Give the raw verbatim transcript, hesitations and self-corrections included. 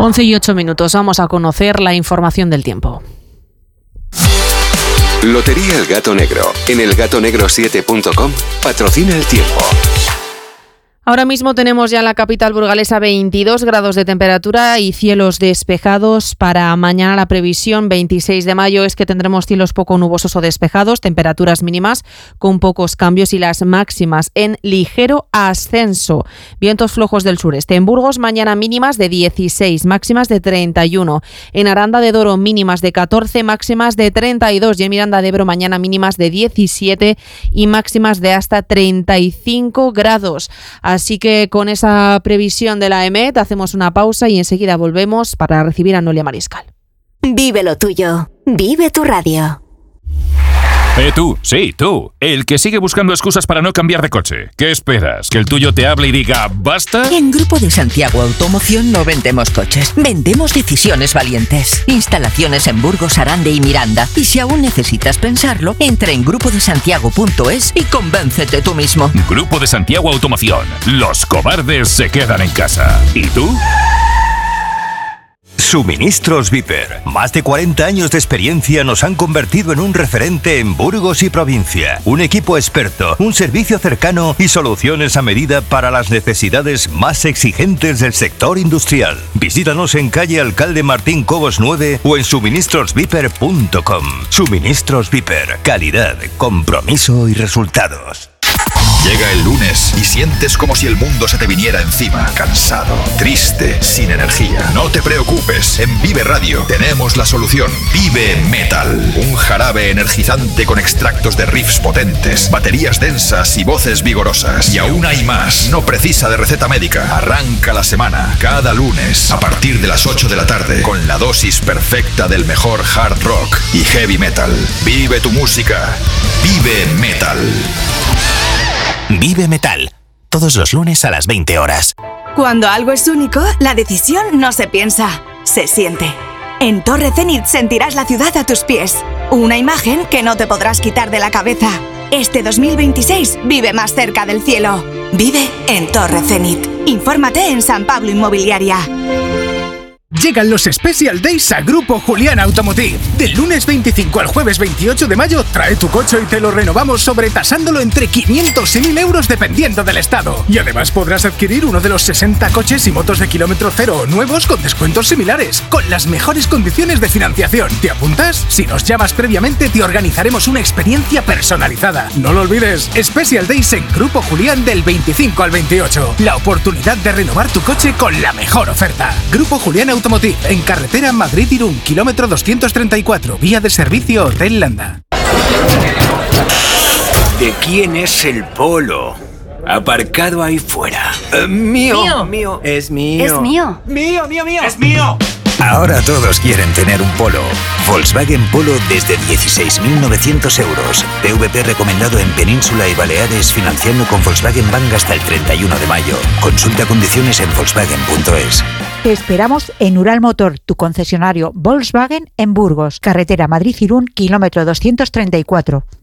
once y ocho minutos. Vamos a conocer la información del tiempo. Lotería El Gato Negro. En el gato negro siete punto com patrocina el tiempo. Ahora mismo tenemos ya en la capital burgalesa veintidós grados de temperatura y cielos despejados. Para mañana la previsión veintiséis de mayo es que tendremos cielos poco nubosos o despejados, temperaturas mínimas con pocos cambios y las máximas en ligero ascenso. Vientos flojos del sureste. En Burgos mañana mínimas de dieciséis, máximas de treinta y uno. En Aranda de Duero mínimas de catorce, máximas de treinta y dos. Y en Miranda de Ebro mañana mínimas de diecisiete y máximas de hasta treinta y cinco grados. Así que con esa previsión de la E M E T hacemos una pausa y enseguida volvemos para recibir a Noelia Mariscal. Vive lo tuyo. Vive tu radio. Eh, tú, sí, tú, el que sigue buscando excusas para no cambiar de coche. ¿Qué esperas? ¿Que el tuyo te hable y diga basta? En Grupo de Santiago Automoción no vendemos coches, vendemos decisiones valientes. Instalaciones en Burgos, Arande y Miranda. Y si aún necesitas pensarlo, entra en grupo de santiago punto es y convéncete tú mismo. Grupo de Santiago Automoción. Los cobardes se quedan en casa. ¿Y tú? Suministros Viper. Más de cuarenta años de experiencia nos han convertido en un referente en Burgos y provincia. Un equipo experto, un servicio cercano y soluciones a medida para las necesidades más exigentes del sector industrial. Visítanos en calle Alcalde Martín Cobos nueve o en suministros viper punto com. Suministros Viper. Calidad, compromiso y resultados. Llega el lunes y sientes como si el mundo se te viniera encima. Cansado, triste, sin energía. No te preocupes, en Vive Radio tenemos la solución. Vive Metal, un jarabe energizante con extractos de riffs potentes, baterías densas y voces vigorosas. Y aún hay más, no precisa de receta médica. Arranca la semana, cada lunes, a partir de las ocho de la tarde, con la dosis perfecta del mejor hard rock y heavy metal. Vive tu música. Vive Metal. Vive Metal, todos los lunes a las veinte horas. Cuando algo es único, la decisión no se piensa, se siente. En Torre Zenit sentirás la ciudad a tus pies. Una imagen que no te podrás quitar de la cabeza. Este dos mil veintiséis vive más cerca del cielo. Vive en Torre Zenit. Infórmate en San Pablo Inmobiliaria. Llegan los Special Days a Grupo Julián Automotive. Del lunes veinticinco al jueves veintiocho de mayo, trae tu coche y te lo renovamos sobretasándolo entre quinientos y mil euros dependiendo del estado. Y además podrás adquirir uno de los sesenta coches y motos de kilómetro cero nuevos con descuentos similares, con las mejores condiciones de financiación. ¿Te apuntas? Si nos llamas previamente te organizaremos una experiencia personalizada. No lo olvides, Special Days en Grupo Julián del veinticinco al veintiocho. La oportunidad de renovar tu coche con la mejor oferta. Grupo Julián Automotive. Automotive, en carretera Madrid-Irún, kilómetro doscientos treinta y cuatro, vía de servicio Hotel Landa. ¿De quién es el Polo? Aparcado ahí fuera. Uh, mío, mío. Mío. Es mío. Es mío. Mío, mío, mío. Es mío. Ahora todos quieren tener un Polo. Volkswagen Polo desde dieciséis mil novecientos euros. P V P recomendado en Península y Baleares, financiando con Volkswagen Bank hasta el treinta y uno de mayo. Consulta condiciones en volkswagen punto es. Te esperamos en Ural Motor, tu concesionario Volkswagen en Burgos, carretera Madrid-Irún, kilómetro doscientos treinta y cuatro.